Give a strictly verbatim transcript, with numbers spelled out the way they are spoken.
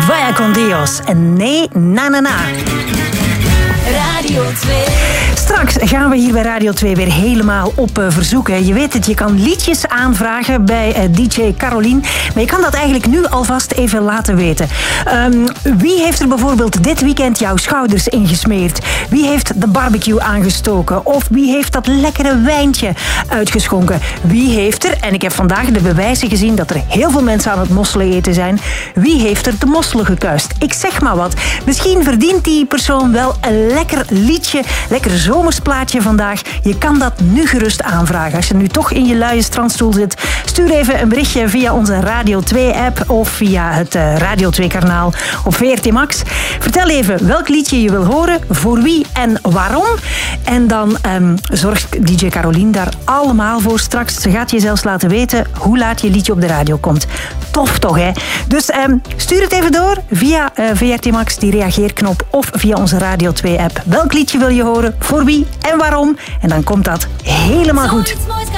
Vaya con Dios. Nee, na na na. Radio twee. Straks gaan we hier bij Radio twee weer helemaal op uh, verzoeken. Je weet het, je kan liedjes aanvragen bij uh, D J Carolien. Maar je kan dat eigenlijk nu alvast even laten weten. Um, wie heeft er bijvoorbeeld dit weekend jouw schouders ingesmeerd? Wie heeft de barbecue aangestoken? Of wie heeft dat lekkere wijntje uitgeschonken? Wie heeft er, en ik heb vandaag de bewijzen gezien dat er heel veel mensen aan het mosselen eten zijn. Wie heeft er de mosselen gekuist? Ik zeg maar wat. Misschien verdient die persoon wel een lekker liedje, lekker zomersplaatje vandaag. Je kan dat nu gerust aanvragen. Als je nu toch in je luie strandstoel zit, stuur even een berichtje via onze Radio twee app of via het uh, Radio twee kanaal op V R T Max. Vertel even welk liedje je wil horen, voor wie en waarom. En dan um, zorgt D J Carolien daar allemaal voor straks. Ze gaat je zelfs laten weten hoe laat je liedje op de radio komt. Tof toch, hè? Dus um, stuur het even door via uh, V R T Max, die reageerknop, of via onze Radio twee app. Welk liedje wil je horen, voor wie en waarom? En dan komt dat helemaal goed.